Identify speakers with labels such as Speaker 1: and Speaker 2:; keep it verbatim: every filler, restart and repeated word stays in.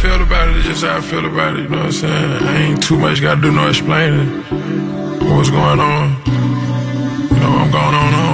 Speaker 1: feel about it is just how I feel about it, you know what I'm saying? I ain't too much gotta do no explaining what's going on. You know, I'm going on on.